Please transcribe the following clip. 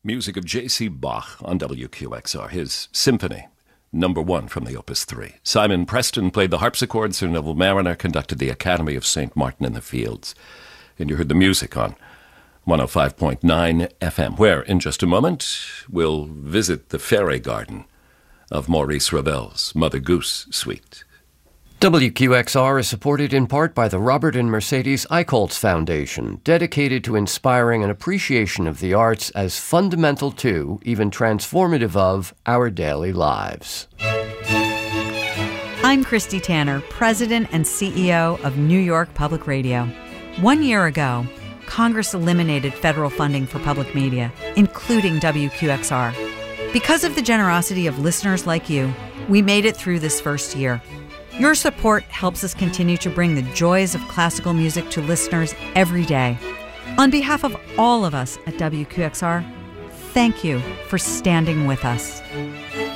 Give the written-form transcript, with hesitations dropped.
Music of J.C. Bach on WQXR, his Symphony, number 1 from the Opus 3. Simon Preston played the harpsichord, Sir Neville Mariner conducted the Academy of St. Martin in the Fields. And you heard the music on 105.9 FM, where in just a moment we'll visit the fairy garden of Maurice Ravel's Mother Goose Suite. WQXR is supported in part by the Robert and Mercedes Eichholz Foundation, dedicated to inspiring an appreciation of the arts as fundamental to, even transformative of, our daily lives. I'm Christy Tanner, President and CEO of New York Public Radio. 1 year ago, Congress eliminated federal funding for public media, including WQXR. Because of the generosity of listeners like you, we made it through this first year. Your support helps us continue to bring the joys of classical music to listeners every day. On behalf of all of us at WQXR, thank you for standing with us.